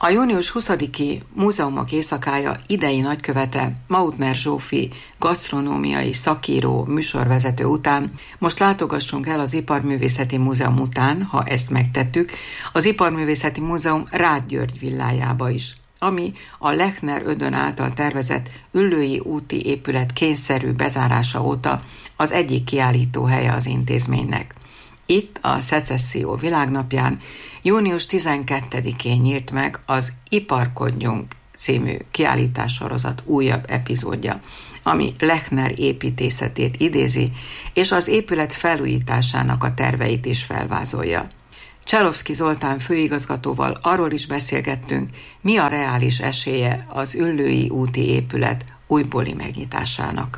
A június 20-i Múzeumok éjszakája idei nagykövete, Mautner Zsófi gasztronómiai szakíró, műsorvezető után most látogassunk el az Iparművészeti Múzeum után, ha ezt megtettük, az Iparművészeti Múzeum Rád György villájába is, ami a Lechner Ödön által tervezett Üllői úti épület kényszerű bezárása óta az egyik kiállítóhelye az intézménynek. Itt a Szecesszió világnapján június 12-én nyílt meg az Iparkodjunk című kiállítássorozat újabb epizódja, ami Lechner építészetét idézi, és az épület felújításának a terveit is felvázolja. Cselovszky Zoltán főigazgatóval arról is beszélgettünk, mi a reális esélye az Üllői úti épület újbóli megnyitásának.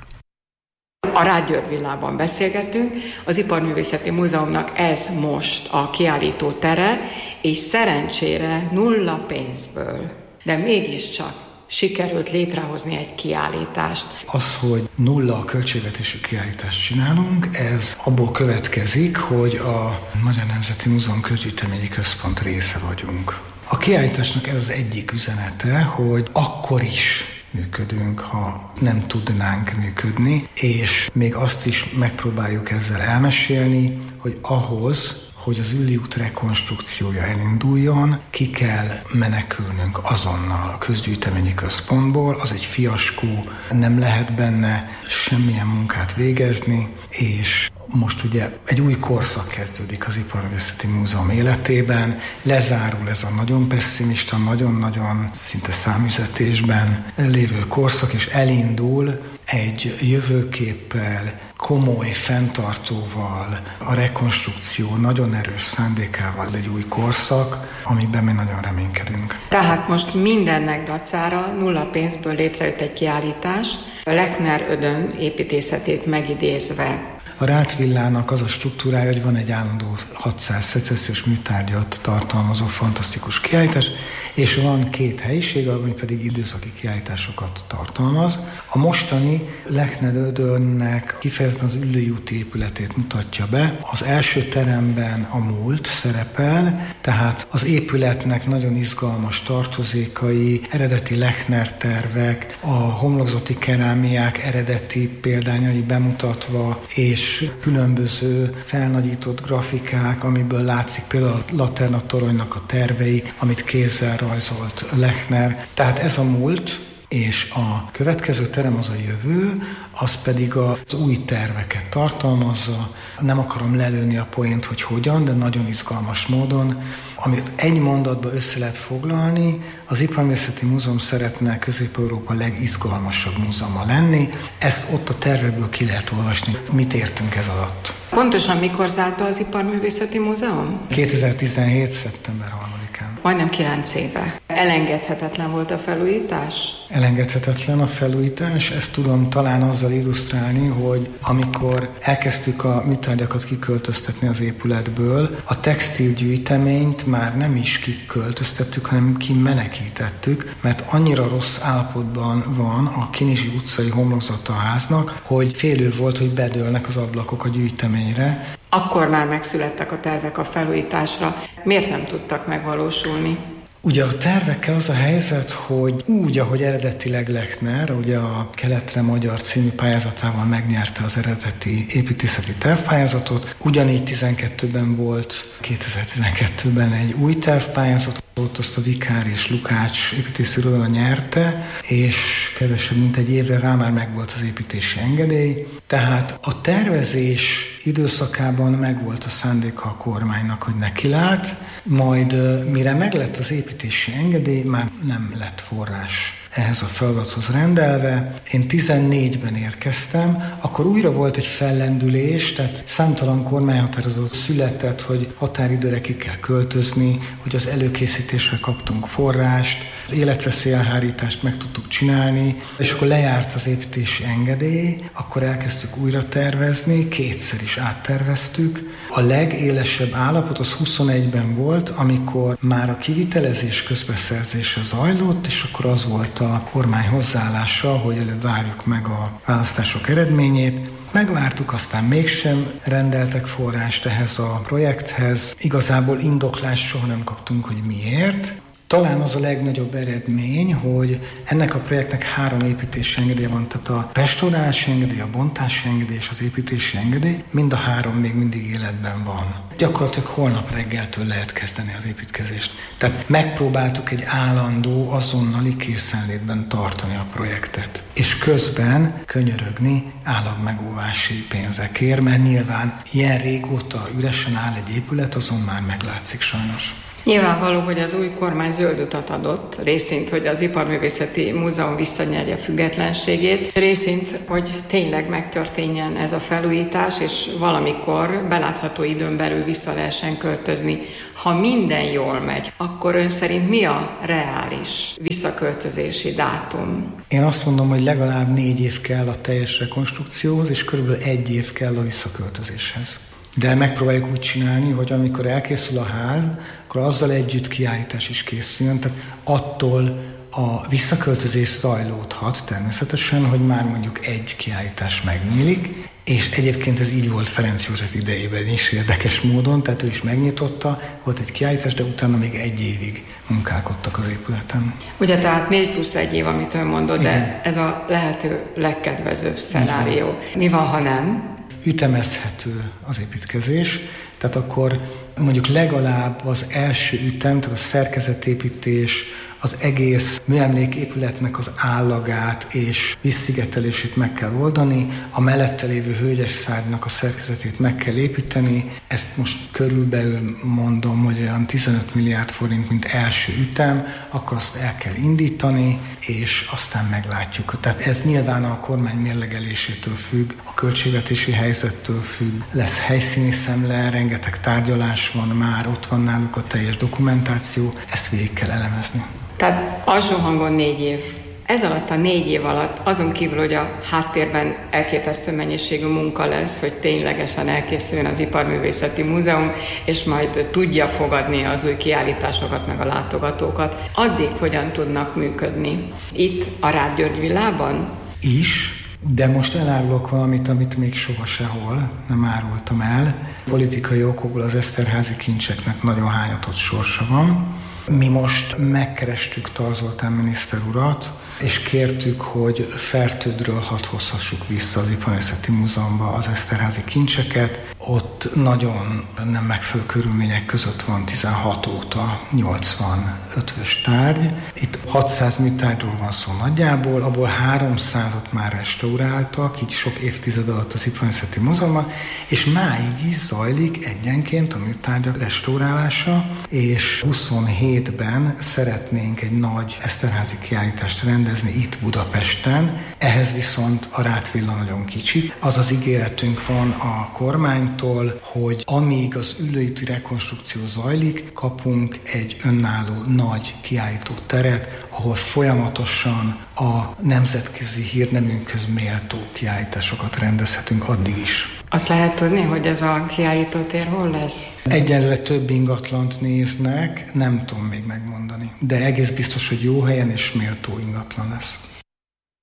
A Rád György villában beszélgetünk, az Iparművészeti Múzeumnak ez most a kiállító tere, és szerencsére nulla pénzből, de mégiscsak sikerült létrehozni egy kiállítást. Az, hogy nulla a költségvetésű kiállítást csinálunk, ez abból következik, hogy a Magyar Nemzeti Múzeum Közgyűjteményi Központ része vagyunk. A kiállításnak ez az egyik üzenete, hogy akkor is működünk, ha nem tudnánk működni, és még azt is megpróbáljuk ezzel elmesélni, hogy ahhoz, hogy az Üllői út rekonstrukciója elinduljon, ki kell menekülnünk azonnal a közgyűjteményi központból, az egy fiaskó, nem lehet benne semmilyen munkát végezni, és most ugye egy új korszak kezdődik az Iparművészeti Múzeum életében, lezárul ez a nagyon pesszimista, nagyon-nagyon szinte számüzetésben lévő korszak, és elindul egy jövőképpel, komoly fenntartóval, a rekonstrukció nagyon erős szándékával egy új korszak, amiben mi nagyon reménykedünk. Tehát most mindennek dacára nulla pénzből létrejött egy kiállítás, a Lechner Ödön építészetét megidézve. A Rád villának az a struktúrája, hogy van egy állandó 600 szecessziós műtárgyat tartalmazó fantasztikus kiállítás, és van 2 helyiség, ami pedig időszaki kiállításokat tartalmaz. A mostani Lechner Ödönnek kifejezetten az Üllői úti épületét mutatja be. Az első teremben a múlt szerepel, tehát az épületnek nagyon izgalmas tartozékai, eredeti Lechner tervek, a homlokzati kerámiák eredeti példányai bemutatva, és különböző felnagyított grafikák, amiből látszik például a Laterna toronynak a tervei, amit kézzel rajzolt Lechner. Tehát ez a múlt, és a következő terem az a jövő, az pedig az új terveket tartalmazza. Nem akarom lelőni a poént, hogy hogyan, de nagyon izgalmas módon, amit egy mondatba össze lehet foglalni, az Iparművészeti Múzeum szeretne Közép-Európa legizgalmasabb múzeuma lenni. Ezt ott a tervekből ki lehet olvasni, mit értünk ez alatt. Pontosan mikor zárt be az Iparművészeti Múzeum? 2017. szeptember 3-án. Majdnem 9 éve. Elengedhetetlen volt a felújítás? Elengedhetetlen a felújítás, ezt tudom talán azzal illusztrálni, hogy amikor elkezdtük a műtárgyakat kiköltöztetni az épületből, a textilgyűjteményt már nem is kiköltöztettük, hanem kimenekítettük, mert annyira rossz állapotban van a Kinizsi utcai homlokzata a háznak, hogy félő volt, hogy bedőlnek az ablakok a gyűjteményre. Akkor már megszülettek a tervek a felújításra. Miért nem tudtak megvalósulni? Ugye a tervekkel az a helyzet, hogy úgy, ahogy eredetileg Lechner, ugye a Keletre Magyar című pályázatával megnyerte az eredeti építészeti tervpályázatot, ugyanígy 12-ben volt, 2012-ben egy új tervpályázat, ott azt a Vikár és Lukács építésziroda nyerte, és kevesebb mint egy évre rá már megvolt az építési engedély. Tehát a tervezés időszakában megvolt a szándéka a kormánynak, hogy nekilát, majd mire meglett az építési engedély, már nem lett forrás ehhez a feladathoz rendelve. Én 14-ben érkeztem, akkor újra volt egy fellendülés, tehát számtalan kormányhatározat született, hogy határidőre ki kell költözni, hogy az előkészítésre kaptunk forrást, az életveszélyelhárítást meg tudtuk csinálni, és akkor lejárt az építési engedély, akkor elkezdtük újra tervezni, 2-szer is átterveztük. A legélesebb állapot az 21-ben volt, amikor már a kivitelezés közbeszerzése zajlott, és akkor az volt a kormány hozzáállása, hogy előbb várjuk meg a választások eredményét. Megvártuk, aztán mégsem rendeltek forrást ehhez a projekthez. Igazából indoklást soha nem kaptunk, hogy miért. Talán az a legnagyobb eredmény, hogy ennek a projektnek 3 építési engedélye van, tehát a restaurálási engedély, a bontási engedély és az építési engedély, mind a 3 még mindig életben van. Gyakorlatilag holnap reggeltől lehet kezdeni az építkezést. Tehát megpróbáltuk egy állandó, azonnali készenlétben tartani a projektet. És közben könyörögni állagmegóvási pénzekért, mert nyilván ilyen régóta üresen áll egy épület, azon már meglátszik sajnos. Nyilvánvaló, hogy az új kormány zöld utat adott, részint, hogy az Iparművészeti Múzeum visszanyerje függetlenségét, részint, hogy tényleg megtörténjen ez a felújítás, és valamikor belátható időn belül vissza lehessen költözni. Ha minden jól megy, akkor ön szerint mi a reális visszaköltözési dátum? Én azt mondom, hogy legalább 4 év kell a teljes rekonstrukcióhoz, és körülbelül 1 év kell a visszaköltözéshez. De megpróbáljuk úgy csinálni, hogy amikor elkészül a ház, akkor azzal együtt kiállítás is készüljön. Tehát attól a visszaköltözés zajlódhat természetesen, hogy már mondjuk egy kiállítás megnyílik, és egyébként ez így volt Ferenc József idejében is érdekes módon, tehát ő is megnyitotta, volt egy kiállítás, de utána még 1 évig munkálkodtak az épületen. Ugye tehát 4+1 év, amit ön mondott, de ez a lehető legkedvezőbb szenárió. Mi van, ha nem? Ütemezhető az építkezés, tehát akkor mondjuk legalább az első ütem, tehát a szerkezetépítés, az egész műemléképületnek az állagát és visszszigetelését meg kell oldani, a mellette lévő hölgyes szárnynak a szerkezetét meg kell építeni, ezt most körülbelül mondom, hogy olyan 15 milliárd forint, mint első ütem, akkor azt el kell indítani, és aztán meglátjuk. Tehát ez nyilván a kormány mérlegelésétől függ, a költségvetési helyzettől függ, lesz helyszíni szemle, rengeteg tárgyalás van már, ott van náluk a teljes dokumentáció, ezt végig kell elemezni. Tehát alsó hangon 4 év. Ez alatt a 4 év alatt, azon kívül, hogy a háttérben elképesztő mennyiségű munka lesz, hogy ténylegesen elkészüljön az Iparművészeti Múzeum, és majd tudja fogadni az új kiállításokat, meg a látogatókat. Addig hogyan tudnak működni? Itt a Rád György villában? Is, de most elárulok valamit, amit még soha sehol nem árultam el. Politikai okokból az Eszterházy kincseknek nagyon hányatott sorsa van. Mi most megkerestük Tar Zoltán miniszter urat, és kértük, hogy Fertődről hadd hozhassuk vissza az Iparművészeti Múzeumba az Eszterházy kincseket. Ott nagyon nem megfelelő körülmények között van 16 óta 85-ös tárgy. Itt 600 műtárgyról van szó nagyjából, abból 300-at már restauráltak, így sok évtized alatt az Iparművészeti Múzeumban, és máig is zajlik egyenként a műtárgyak restaurálása, és 27-ben szeretnénk egy nagy Eszterházy kiállítást rendezni itt Budapesten, ehhez viszont a Rád-villa nagyon kicsi. Az az ígéretünk van a kormánytól, hogy amíg az ülőiti rekonstrukció zajlik, kapunk egy önálló nagy kiállító teret, ahol folyamatosan a nemzetközi hírnemünkhöz méltó kiállításokat rendezhetünk addig is. Azt lehet tudni, hogy ez a kiállítótér hol lesz? Egyelőre több ingatlant néznek, nem tudom még megmondani. De egész biztos, hogy jó helyen és méltó ingatlan lesz.